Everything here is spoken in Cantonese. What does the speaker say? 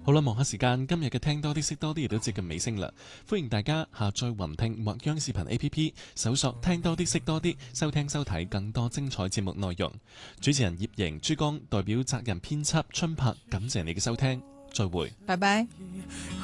好啦，望下時間，今日嘅聽多啲識多啲亦都接近尾聲啦。歡迎大家下載雲聽或央視頻 A P P，搜索聽多啲識多啲，收聽收睇更多精彩節目內容。主持人葉瑩、珠江代表責任編輯春柏，感謝你嘅收聽，再會， 拜拜。